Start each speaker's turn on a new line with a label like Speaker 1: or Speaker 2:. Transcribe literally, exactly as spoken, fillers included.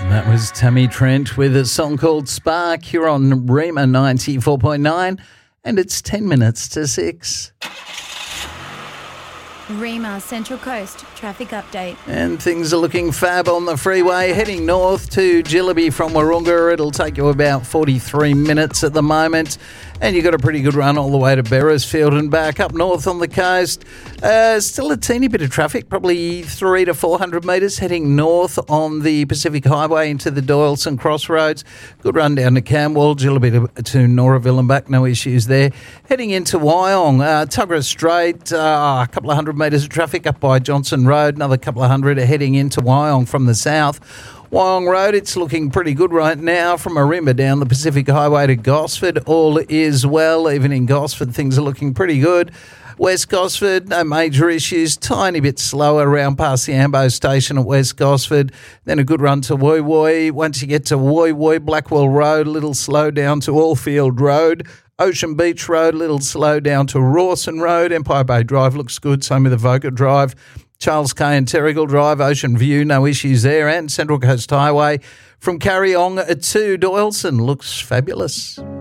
Speaker 1: That was Tammy Trent with a song called Spark here on Rima ninety-four point nine, and it's ten minutes to six.
Speaker 2: Rima Central Coast traffic update.
Speaker 1: And things are looking fab on the freeway. Heading north to Jillaby from Wahroonga. It'll take you about forty-three minutes at the moment. And you've got a pretty good run all the way to Beresfield and back. Up north on the coast, uh, still a teeny bit of traffic, probably three to four hundred metres heading north on the Pacific Highway into the Doyleson Crossroads. Good run down to Camwell, Jillaby to, to Noraville and back, no issues there. Heading into Wyong, uh, Tuggerah Strait, uh, a couple of hundred metres of traffic up by Johnson Road, another couple of hundred heading into Wyong from the south. Wyong Road, it's looking pretty good right now from Arimba down the Pacific Highway to Gosford. All is well. Even in Gosford, things are looking pretty good. West Gosford, no major issues. Tiny bit slower around past the Ambo station at West Gosford. Then a good run to Woy Woy. Once you get to Woy Woy, Blackwell Road, a little slow down to Allfield Road. Ocean Beach Road, a little slow down to Rawson Road. Empire Bay Drive looks good, same with Avoca Drive. Charles K and Terrigal Drive, Ocean View, no issues there. And Central Coast Highway from Carryong to Doyleson looks fabulous.